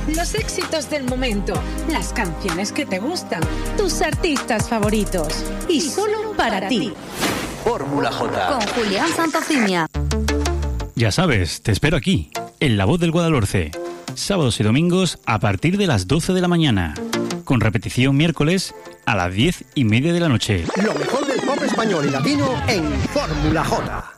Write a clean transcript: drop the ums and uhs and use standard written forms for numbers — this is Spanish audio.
Los éxitos del momento, las canciones que te gustan, tus artistas favoritos. Y solo para ti. Fórmula J. Con Julián Santofimia. Ya sabes, te espero aquí, en La Voz del Guadalhorce. Sábados y domingos a partir de las 12 de la mañana. Con repetición miércoles a las 10:30 de la noche. Lo mejor del pop español y latino en Fórmula J.